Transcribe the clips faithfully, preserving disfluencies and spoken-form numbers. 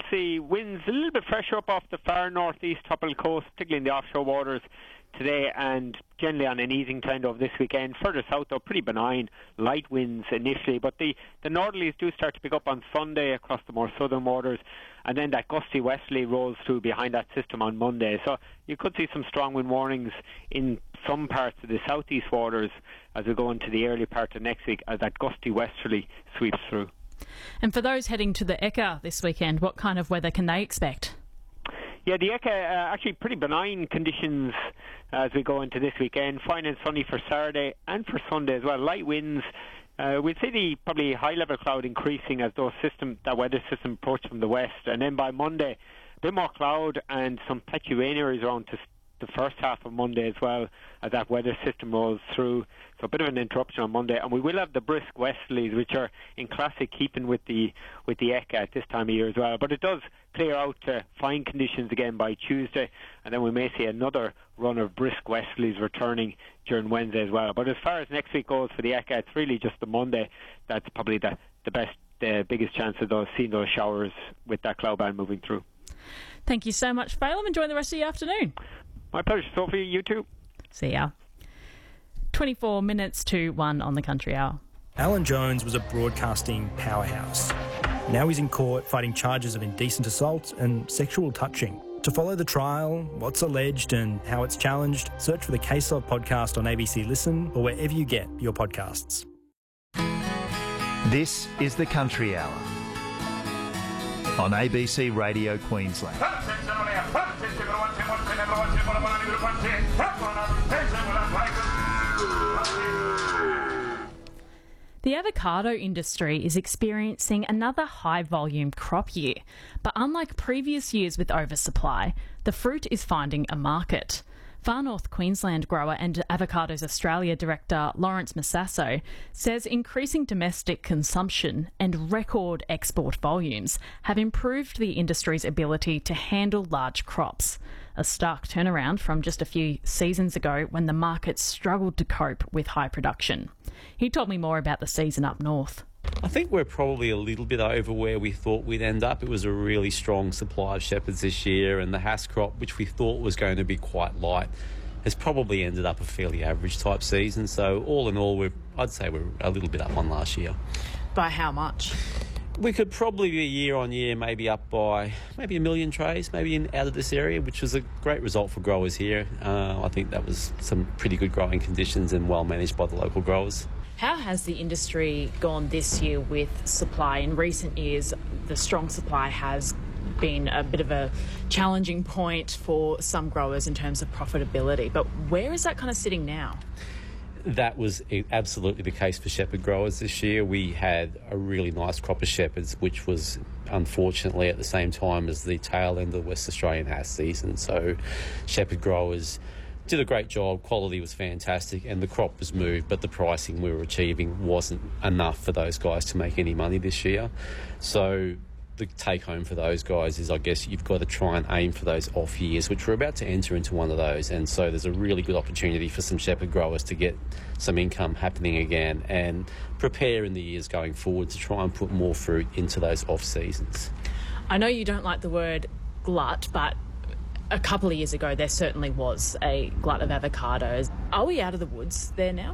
see winds a little bit fresher up off the far northeast tropical coast, particularly in the offshore waters today, and generally on an easing trend over this weekend. Further south, though, pretty benign, light winds initially, but the, the northerlies do start to pick up on Sunday across the more southern waters, and then that gusty westerly rolls through behind that system on Monday. So you could see some strong wind warnings in some parts of the southeast waters as we go into the early part of next week as that gusty westerly sweeps through. And for those heading to the Ekka this weekend, what kind of weather can they expect? Yeah, the Ekka, uh, actually pretty benign conditions as we go into this weekend. Fine and sunny for Saturday and for Sunday as well. Light winds. Uh, we'll see the probably high-level cloud increasing as those system, that weather system approach from the west. And then by Monday, a bit more cloud and some patchy rain areas around to the first half of Monday as well as that weather system rolls through. So a bit of an interruption on Monday, and we will have the brisk westerlies, which are in classic keeping with the with the Ekka at this time of year as well. But it does clear out to fine conditions again by Tuesday, and then we may see another run of brisk westerlies returning during Wednesday as well. But as far as next week goes for the Ekka, it's really just the Monday that's probably the, the best, the biggest chance of those seeing those showers with that cloud band moving through. Thank you so much, Phelim. Enjoy the rest of your afternoon. My pleasure, Sophie. You too. See ya. twenty-four minutes to one on the Country Hour. Alan Jones was a broadcasting powerhouse. Now he's in court fighting charges of indecent assault and sexual touching. To follow the trial, what's alleged and how it's challenged, search for the Case Log podcast on A B C Listen or wherever you get your podcasts. This is the Country Hour on A B C Radio Queensland. The avocado industry is experiencing another high-volume crop year, but unlike previous years with oversupply, the fruit is finding a market. Far North Queensland grower and Avocados Australia director Lawrence Massasso says increasing domestic consumption and record export volumes have improved the industry's ability to handle large crops, a stark turnaround from just a few seasons ago when the market struggled to cope with high production. He told me more about the season up north. I think we're probably a little bit over where we thought we'd end up. It was a really strong supply of shepherds this year, and the Hass crop, which we thought was going to be quite light, has probably ended up a fairly average type season. So all in all, we're, I'd say we're a little bit up on last year. By how much? We could probably be year on year, maybe up by maybe a million trays, maybe in out of this area, which was a great result for growers here. Uh, I think that was some pretty good growing conditions and well managed by the local growers. How has the industry gone this year with supply? In recent years, the strong supply has been a bit of a challenging point for some growers in terms of profitability. But where is that kind of sitting now? That was absolutely the case for shepherd growers this year. We had a really nice crop of shepherds, which was unfortunately at the same time as the tail end of the West Australian Hass season. So shepherd growers did a great job, quality was fantastic, and the crop was moved, but the pricing we were achieving wasn't enough for those guys to make any money this year. So the take home for those guys is, I guess, you've got to try and aim for those off years, which we're about to enter into one of those. And so there's a really good opportunity for some shepherd growers to get some income happening again and prepare in the years going forward to try and put more fruit into those off seasons. I know you don't like the word glut, but a couple of years ago there certainly was a glut of avocados. Are we out of the woods there now?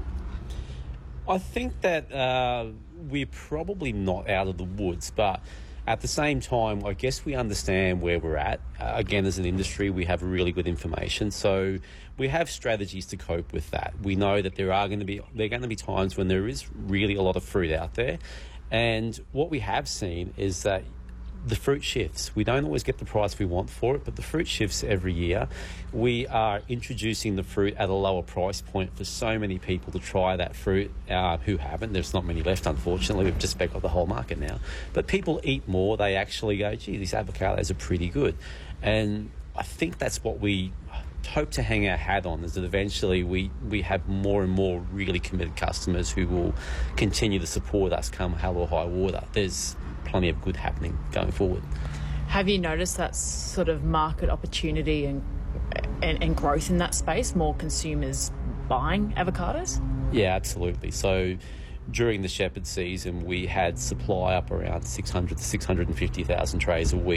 I think that uh, we're probably not out of the woods, but at the same time, I guess we understand where we're at. Uh, again, as an industry, we have really good information, so we have strategies to cope with that. We know that there are going to be there are going to be times when there is really a lot of fruit out there, and what we have seen is that the fruit shifts. We don't always get the price we want for it, but the fruit shifts every year. We are introducing the fruit at a lower price point for so many people to try that fruit uh, who haven't. There's not many left, unfortunately. We've just got the whole market now. But people eat more. They actually go, gee, these avocados are pretty good. And I think that's what we hope to hang our hat on, is that eventually we, we have more and more really committed customers who will continue to support us come hell or high water. There's plenty of good happening going forward. Have you noticed that sort of market opportunity and, and and growth in that space, more consumers buying avocados? Yeah, absolutely. So during the shepherd season, we had supply up around six hundred to six hundred fifty thousand trays a week.